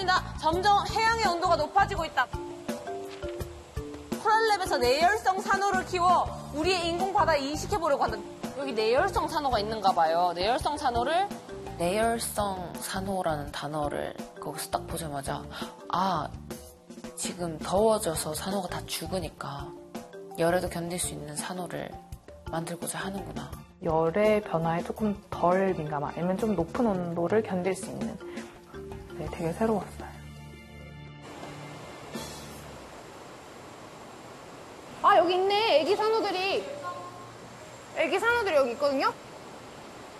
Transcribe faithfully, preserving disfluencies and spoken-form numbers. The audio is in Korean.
맞습니다. 점점 해양의 온도가 높아지고 있다. 코랄랩에서 내열성 산호를 키워 우리의 인공 바다에 이식해보려고 한다. 여기 내열성 산호가 있는가 봐요. 내열성 산호를 내열성 산호라는 단어를 거기서 딱 보자마자 아, 지금 더워져서 산호가 다 죽으니까 열에도 견딜 수 있는 산호를 만들고자 하는구나. 열의 변화에 조금 덜 민감한, 아니면 좀 높은 온도를 견딜 수 있는. 네, 되게 새로웠어요. 아, 여기 있네. 애기 산호들이. 애기 산호들이 여기 있거든요?